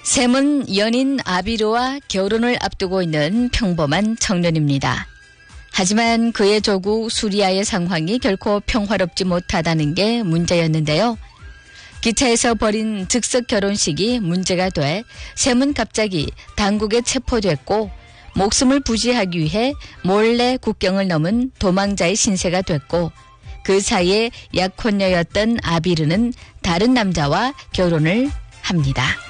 샘은 연인 아비르와 결혼을 앞두고 있는 평범한 청년입니다. 하지만 그의 조국 수리아의 상황이 결코 평화롭지 못하다는 게 문제였는데요. 기차에서 벌인 즉석 결혼식이 문제가 돼 샘은 갑자기 당국에 체포됐고 목숨을 부지하기 위해 몰래 국경을 넘은 도망자의 신세가 됐고 그 사이에 약혼녀였던 아비르는 다른 남자와 결혼을 합니다.